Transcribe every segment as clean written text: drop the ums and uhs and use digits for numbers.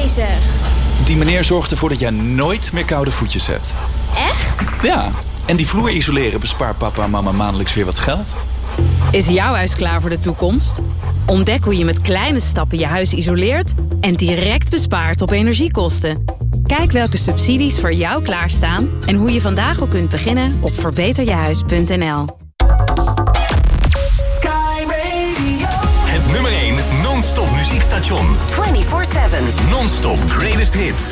zeg. Die meneer zorgt ervoor dat jij nooit meer koude voetjes hebt. Echt? Ja, en die vloer isoleren bespaart papa en mama maandelijks weer wat geld. Is jouw huis klaar voor de toekomst? Ontdek hoe je met kleine stappen je huis isoleert en direct bespaart op energiekosten. Kijk welke subsidies voor jou klaarstaan en hoe je vandaag al kunt beginnen op verbeterjehuis.nl. Het nummer 1 non-stop muziekstation. 24/7. Non-stop greatest hits.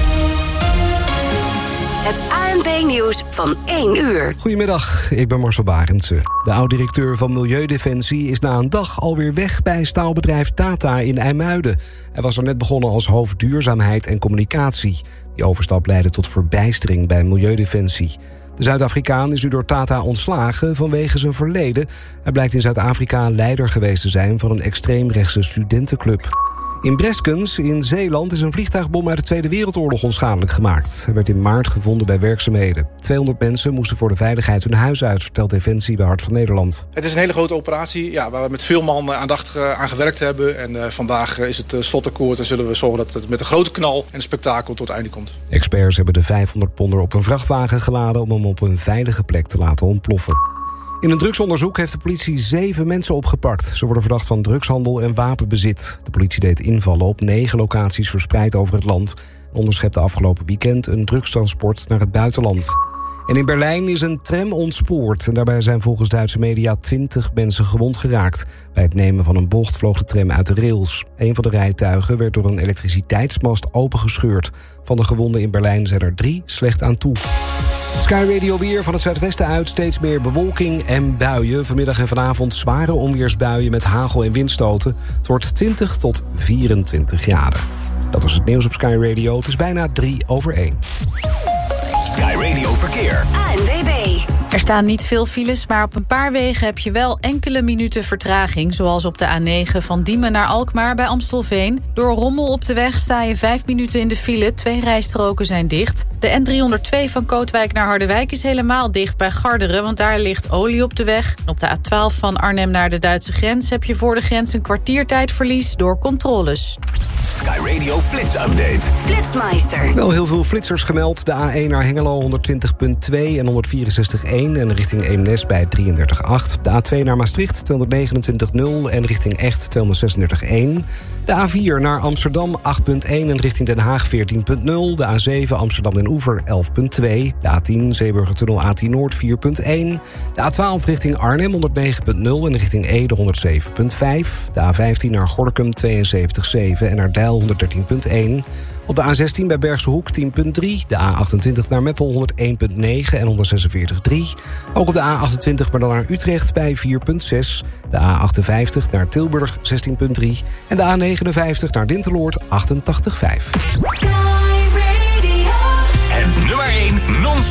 Het ANP-nieuws van 1 uur. Goedemiddag, ik ben Marcel Barendse. De oud-directeur van Milieudefensie is na een dag alweer weg bij staalbedrijf Tata in IJmuiden. Hij was er net begonnen als hoofd duurzaamheid en communicatie. Die overstap leidde tot verbijstering bij Milieudefensie. De Zuid-Afrikaan is nu door Tata ontslagen vanwege zijn verleden. Hij blijkt in Zuid-Afrika leider geweest te zijn van een extreemrechtse studentenclub. In Breskens in Zeeland is een vliegtuigbom uit de Tweede Wereldoorlog onschadelijk gemaakt. Hij werd in maart gevonden bij werkzaamheden. 200 mensen moesten voor de veiligheid hun huis uit, vertelt Defensie bij Hart van Nederland. Het is een hele grote operatie waar we met veel man aandachtig aan gewerkt hebben. En vandaag is het slotakkoord en zullen we zorgen dat het met een grote knal en een spektakel tot einde komt. Experts hebben de 500 ponder op een vrachtwagen geladen om hem op een veilige plek te laten ontploffen. In een drugsonderzoek heeft de politie 7 mensen opgepakt. Ze worden verdacht van drugshandel en wapenbezit. De politie deed invallen op 9 locaties verspreid over het land. Onderschepte afgelopen weekend een drugstransport naar het buitenland. En in Berlijn is een tram ontspoord. En daarbij zijn volgens Duitse media 20 mensen gewond geraakt. Bij het nemen van een bocht vloog de tram uit de rails. Een van de rijtuigen werd door een elektriciteitsmast opengescheurd. Van de gewonden in Berlijn zijn er 3 slecht aan toe. Sky Radio weer van het zuidwesten uit. Steeds meer bewolking en buien. Vanmiddag en vanavond zware onweersbuien met hagel en windstoten. Het wordt 20 tot 24 graden. Dat was het nieuws op Sky Radio. Het is bijna 1:03. Sky Radio Verkeer. ANWB. Er staan niet veel files, maar op een paar wegen heb je wel enkele minuten vertraging. Zoals op de A9 van Diemen naar Alkmaar bij Amstelveen. Door rommel op de weg sta je 5 minuten in de file. 2 rijstroken zijn dicht. De N302 van Kootwijk naar Harderwijk is helemaal dicht bij Garderen, want daar ligt olie op de weg. En op de A12 van Arnhem naar de Duitse grens heb je voor de grens een kwartiertijdverlies door controles. Sky Radio Flits Update. Flitsmeister. Wel heel veel flitsers gemeld. De A1 naar Hengelo 120.2 en 164.1 en richting Eemnes bij 33.8. De A2 naar Maastricht 229.0 en richting Echt 236.1. De A4 naar Amsterdam 8.1 en richting Den Haag 14.0. De A7 Amsterdam Den Oever 11.2. De A10 Zeeburgertunnel A10 Noord 4.1. De A12 richting Arnhem 109.0 en richting Ede 107.5. De A15 naar Gorinchem 72.7 en naar Deil 113.1. Op de A16 bij Bergse Hoek 10.3. De A28 naar Meppel 101.9 en 146.3. Ook op de A28 maar dan naar Utrecht bij 4.6. De A58 naar Tilburg 16.3. En de A59 naar Dinteloord 88.5. Het nummer 1 non